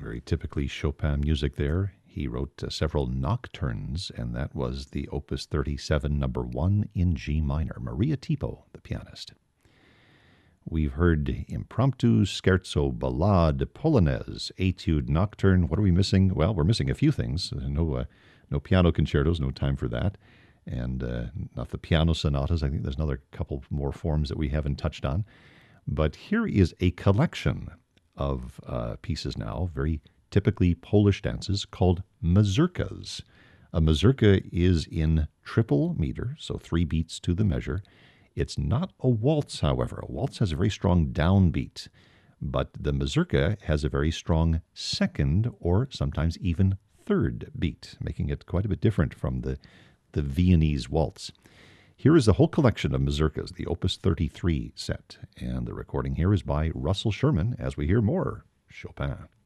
Very typically Chopin music there. He wrote several nocturnes, and that was the Opus 37, number 1 in G minor. Maria Tipo, the pianist. We've heard Impromptu, Scherzo, Ballade, Polonaise, Etude, Nocturne. What are we missing? Well, we're missing a few things. No piano concertos, no time for that. And not the piano sonatas. I think there's another couple more forms that we haven't touched on. But here is a collection of pieces now, very typically Polish dances, called mazurkas. A mazurka is in triple meter, so 3 beats to the measure. It's not a waltz, however. A waltz has a very strong downbeat, but the mazurka has a very strong second or sometimes even third beat, making it quite a bit different from the Viennese waltz. Here is the whole collection of mazurkas, the Opus 33 set, and the recording here is by Russell Sherman as we hear more Chopin.